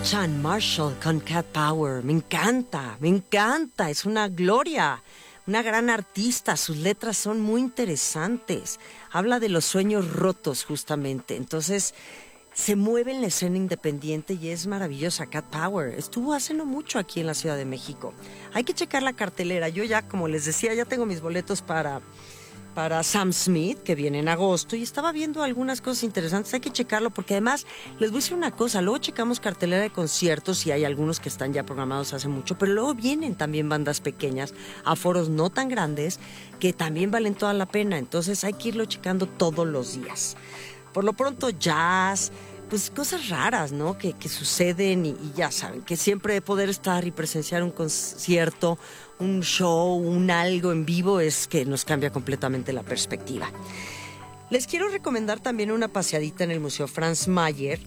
Chan Marshall con Cat Power. Me encanta, es una gloria, una gran artista, sus letras son muy interesantes, habla de los sueños rotos justamente, entonces se mueve en la escena independiente y es maravillosa. Cat Power estuvo hace no mucho aquí en la Ciudad de México. Hay que checar la cartelera. Yo ya, como les decía, ya tengo mis boletos para Sam Smith, que viene en agosto, y estaba viendo algunas cosas interesantes. Hay que checarlo porque además, les voy a decir una cosa, luego checamos cartelera de conciertos y hay algunos que están ya programados hace mucho, pero luego vienen también bandas pequeñas, a foros no tan grandes, que también valen toda la pena, entonces hay que irlo checando todos los días. Por lo pronto, jazz, pues cosas raras, ¿no? Que suceden y ya saben, que siempre poder estar y presenciar un concierto, un show, un algo en vivo es que nos cambia completamente la perspectiva. Les quiero recomendar también una paseadita en el Museo Franz Mayer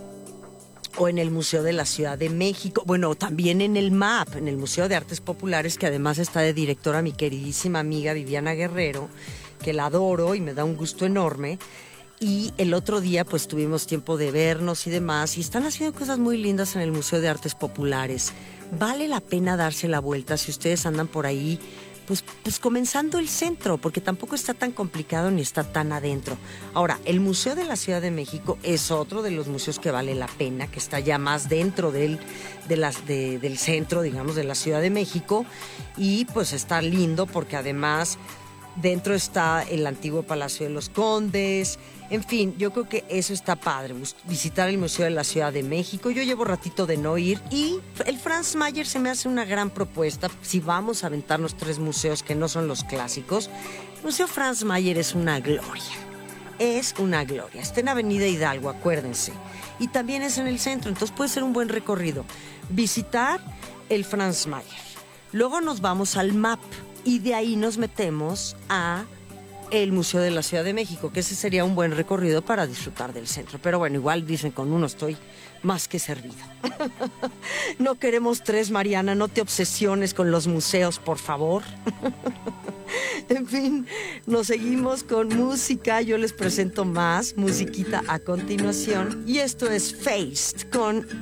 o en el Museo de la Ciudad de México, bueno, también en el MAP, en el Museo de Artes Populares, que además está de directora mi queridísima amiga Viviana Guerrero, que la adoro y me da un gusto enorme. Y el otro día pues tuvimos tiempo de vernos y demás, y están haciendo cosas muy lindas en el Museo de Artes Populares. Vale la pena darse la vuelta si ustedes andan por ahí, pues comenzando el centro, porque tampoco está tan complicado ni está tan adentro. Ahora, el Museo de la Ciudad de México es otro de los museos que vale la pena, que está ya más dentro del centro, digamos, de la Ciudad de México, y pues está lindo porque además dentro está el antiguo Palacio de los Condes. En fin, yo creo que eso está padre, visitar el Museo de la Ciudad de México. Yo llevo ratito de no ir y el Franz Mayer se me hace una gran propuesta. Si vamos a aventarnos 3 museos que no son los clásicos, el Museo Franz Mayer es una gloria. Es una gloria. Está en Avenida Hidalgo, acuérdense. Y también es en el centro, entonces puede ser un buen recorrido. Visitar el Franz Mayer. Luego nos vamos al MAP y de ahí nos metemos a el Museo de la Ciudad de México, que ese sería un buen recorrido para disfrutar del centro. Pero bueno, igual dicen, con uno estoy más que servido. No queremos 3, Mariana, no te obsesiones con los museos, por favor. En fin, nos seguimos con música. Yo les presento más musiquita a continuación. Y esto es Faced con